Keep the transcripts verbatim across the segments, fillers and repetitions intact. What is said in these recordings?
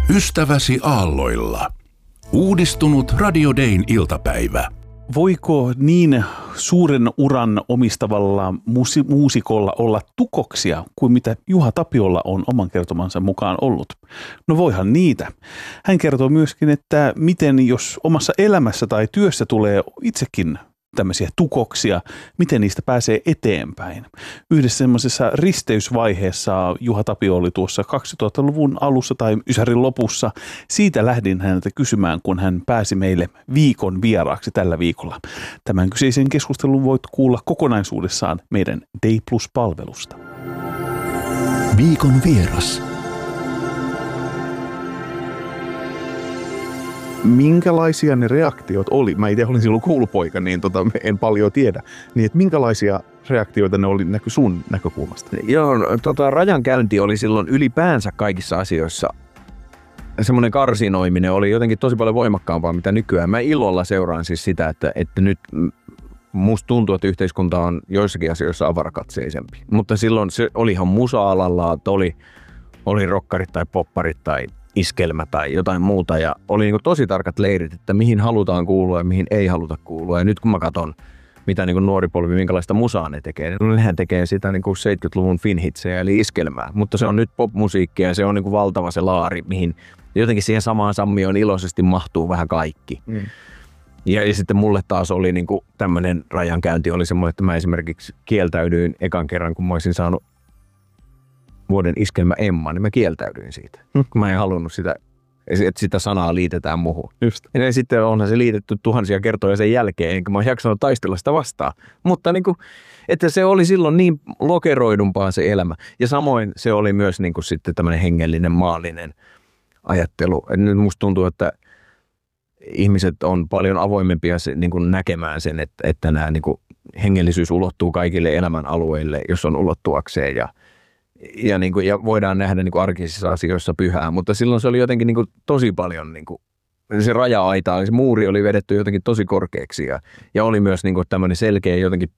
Ystäväsi aalloilla. Uudistunut Radio Dayn iltapäivä. Voiko niin suuren uran omistavalla musi- muusikolla olla tukoksia kuin mitä Juha Tapiolla on oman kertomansa mukaan ollut? No voihan niitä. Hän kertoo myöskin, että miten jos omassa elämässä tai työssä tulee itsekin tämmöisiä tukoksia, miten niistä pääsee eteenpäin. Yhdessä semmoisessa risteysvaiheessa Juha Tapio oli tuossa kaksituhattaluvun alussa tai ysärin lopussa. Siitä lähdin häneltä kysymään, kun hän pääsi meille viikon vieraaksi tällä viikolla. Tämän kyseisen keskustelun voit kuulla kokonaisuudessaan meidän Day Plus-palvelusta. Viikon vieras. Minkälaisia ne reaktiot oli? Mä itse olin silloin koulupoika, niin tota, en paljon tiedä. Niin, että minkälaisia reaktioita ne oli näky sun näkökulmasta? Joo, tota, rajankäynti oli silloin ylipäänsä kaikissa asioissa. Semmoinen karsinoiminen oli jotenkin tosi paljon voimakkaampaa, mitä nykyään. Mä ilolla seuraan siis sitä, että, että nyt musta tuntuu, että yhteiskunta on joissakin asioissa avarakatseisempi. Mutta silloin se oli ihan musa-alalla, että oli, oli rokkarit tai popparit tai iskelmä tai jotain muuta, ja oli niin kuin tosi tarkat leirit, että mihin halutaan kuulua ja mihin ei haluta kuulua. Ja nyt kun mä katson, mitä niin kuin nuori polvi, minkälaista musaa ne tekee, niin nehän tekee sitä niin kuin seitsemänkymmentäluvun finhitsejä eli iskelmää. Mutta se on nyt popmusiikkia ja se on niin kuin valtava se laari, mihin jotenkin siihen samaan sammioon iloisesti mahtuu vähän kaikki. Mm. Ja, ja sitten mulle taas oli niin kuin tämmöinen rajankäynti oli semmoinen, että mä esimerkiksi kieltäydyin ekan kerran, kun mä olisin saanut vuoden iskelmä Emma, niin mä kieltäydyin siitä. Hmm. Mä en halunnut sitä, että sitä sanaa liitetään muhun. Just. Ja sitten onhan se liitetty tuhansia kertoja sen jälkeen, enkä mä oon jaksanut taistella sitä vastaan. Mutta niin kuin, että se oli silloin niin lokeroidumpaa se elämä. Ja samoin se oli myös niin kuin sitten tämmöinen hengellinen, maallinen ajattelu. Et nyt musta tuntuu, että ihmiset on paljon avoimempia se, niin kuin näkemään sen, että, että nämä niin kuin hengellisyys ulottuu kaikille elämän alueille, jos on ulottuakseen ja Ja, niin kuin, ja voidaan nähdä niin kuin arkisissa asioissa pyhää, mutta silloin se oli jotenkin niin kuin, tosi paljon, niin kuin, se raja-aita, se muuri oli vedetty jotenkin tosi korkeaksi ja, ja oli myös niin kuin, tämmöinen selkeä jotenkin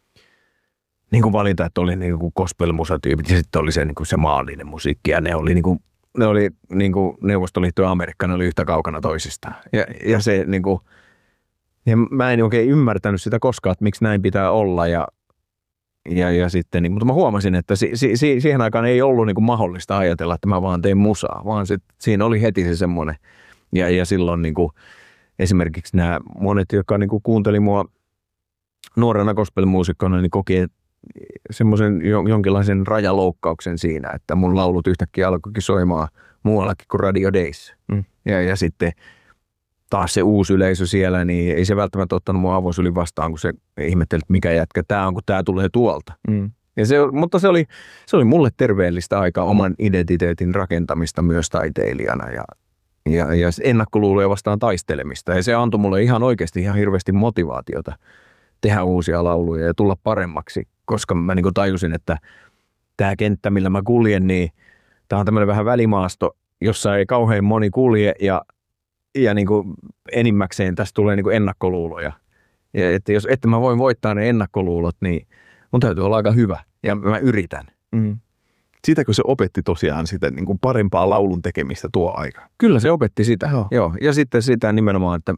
niin kuin valinta, että oli niin kuin gospel-musatyypit ja sitten oli se, niin kuin, se maallinen musiikki ja ne oli, niin kuin, ne oli niin kuin Neuvostoliitto ja Amerikka, ne oli yhtä kaukana toisistaan. Ja, ja, se, niin kuin, ja mä en oikein ymmärtänyt sitä koskaan, että miksi näin pitää olla ja Ja, ja sitten, niin, mutta mä huomasin, että si, si, si, siihen aikaan ei ollut niin kuin mahdollista ajatella, että mä vaan teen musaa, vaan sit, siinä oli heti se semmoinen. Ja, ja silloin niin kuin, esimerkiksi nämä monet, jotka niin kuin kuunteli mua nuorena gospelmuusikkona, niin koki semmoisen jonkinlaisen rajaloukkauksen siinä, että mun laulut yhtäkkiä alkoikin soimaan muuallakin kuin Radio Days. Mm. Ja, ja sitten taas se uusi yleisö siellä, niin ei se välttämättä ottanut mua avosylin vastaan, kun se ihmetteli, että mikä jätkä tämä on, kun tämä tulee tuolta. Mm. Ja se, mutta se oli, se oli mulle terveellistä aikaa oman identiteetin rakentamista myös taiteilijana ja, ja, ja ennakkoluuloja vastaan taistelemista. Ja se antoi mulle ihan oikeasti ihan hirveästi motivaatiota tehdä uusia lauluja ja tulla paremmaksi, koska mä niin kuin tajusin, että tämä kenttä, millä mä kuljen, niin tämä on tämmöinen vähän välimaasto, jossa ei kauhean moni kulje ja Ja niin kuin enimmäkseen tästä tulee niin kuin ennakkoluuloja. Ja että jos että mä voin voittaa ne ennakkoluulot, niin mun täytyy olla aika hyvä. Ja mä yritän. Mm. Sitäkö se opetti tosiaan sitä niin kuin parempaa laulun tekemistä tuo aika? Kyllä se opetti sitä. Joo. Joo. Ja sitten sitä nimenomaan, että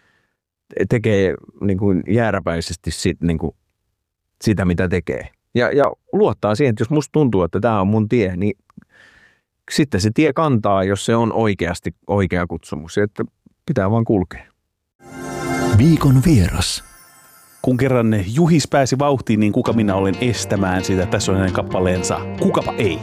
tekee niin kuin jääräpäisesti sit, niin kuin sitä, mitä tekee. Ja, ja luottaa siihen, että jos musta tuntuu, että tämä on mun tie, niin sitten se tie kantaa, jos se on oikeasti oikea kutsumus, että pitää vaan kulkea. Viikon vieras. Kun kerran Juhis pääsi vauhtiin, niin kuka minä olen estämään sitä. Tässä on hänen kappaleensa Kukapa ei.